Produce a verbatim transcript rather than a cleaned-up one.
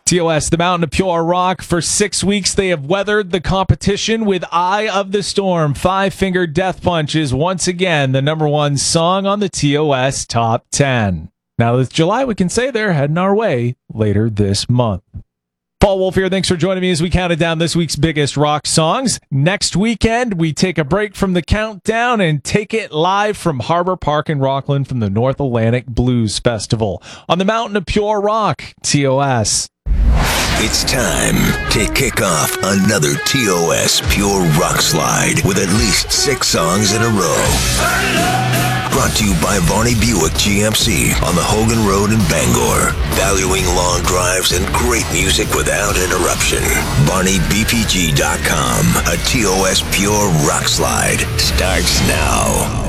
T O S, the Mountain of Pure Rock. For six weeks, they have weathered the competition with Eye of the Storm. Five Finger Death Punch is once again the number one song on the T O S Top ten. Now, with July, we can say they're heading our way later this month. Paul Wolf here. Thanks for joining me as we counted down this week's biggest rock songs. Next weekend, we take a break from the countdown and take it live from Harbor Park in Rockland from the North Atlantic Blues Festival on the Mountain of Pure Rock, T O S. It's time to kick off another T O S Pure Rock Slide with at least six songs in a row. Brought to you by Varney Buick G M C on the Hogan Road in Bangor. Valuing long drives and great music without interruption. Barney B P G dot com. A T O S Pure Rock Slide starts now.